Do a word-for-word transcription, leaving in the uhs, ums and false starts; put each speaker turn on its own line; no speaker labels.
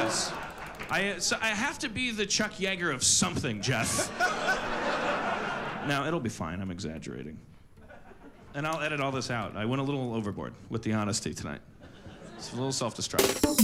is. I, so I have to be the Chuck Yeager of something, Jeff. Now, it'll be fine. I'm exaggerating. And I'll edit all this out. I went a little overboard with the honesty tonight. It's a little self-destructive.